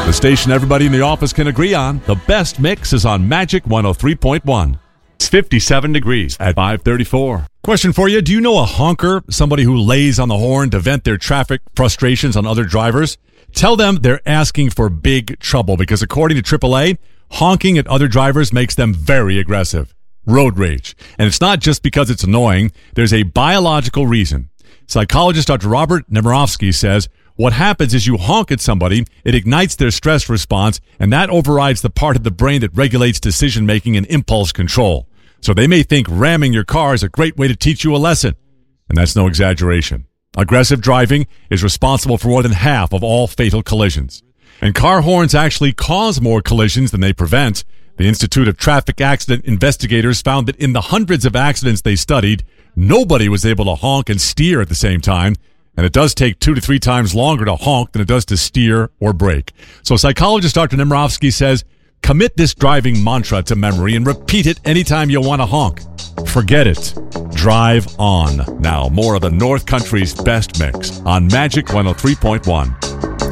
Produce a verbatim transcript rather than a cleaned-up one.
The station everybody in the office can agree on. The best mix is on Magic one oh three point one. It's fifty-seven degrees at five thirty-four. Question for you. Do you know a honker, somebody who lays on the horn to vent their traffic frustrations on other drivers? Tell them they're asking for big trouble because according to triple A, honking at other drivers makes them very aggressive. Road rage. And it's not just because it's annoying. There's a biological reason. Psychologist Doctor Robert Nemirovsky says, what happens is you honk at somebody, it ignites their stress response, and that overrides the part of the brain that regulates decision-making and impulse control. So they may think ramming your car is a great way to teach you a lesson. And that's no exaggeration. Aggressive driving is responsible for more than half of all fatal collisions. And car horns actually cause more collisions than they prevent. The Institute of Traffic Accident Investigators found that in the hundreds of accidents they studied, nobody was able to honk and steer at the same time. And it does take two to three times longer to honk than it does to steer or brake. So psychologist Doctor Nemirovsky says, commit this driving mantra to memory and repeat it anytime you want to honk. Forget it. Drive on. Now, more of the North Country's best mix on Magic one oh three point one.